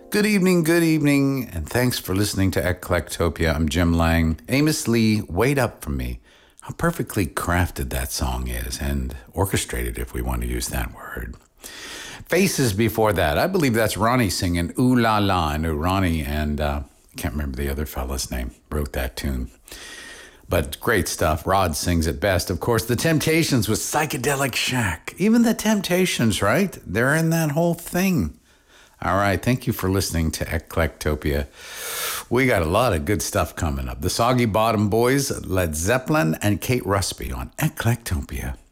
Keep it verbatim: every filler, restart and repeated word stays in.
Good evening, good evening, and thanks for listening to Eclectopia. I'm Jim Lang. Amos Lee, Wait Up For Me. How perfectly crafted that song is, and orchestrated, if we want to use that word. Faces before that. I believe that's Ronnie singing Ooh La La. I know Ronnie and uh, I can't remember the other fella's name, wrote that tune. But great stuff. Rod sings it best. Of course, The Temptations with Psychedelic Shack. Even The Temptations, right? They're in that whole thing. All right, thank you for listening to Eclectopia. We got a lot of good stuff coming up. The Soggy Bottom Boys, Led Zeppelin, and Kate Rusby on Eclectopia.